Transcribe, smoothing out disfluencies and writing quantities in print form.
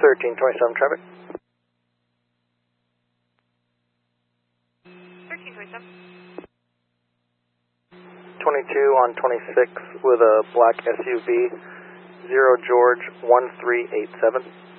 1327 traffic. 1327. 22 on 26 with a black SUV, 0 George 1387.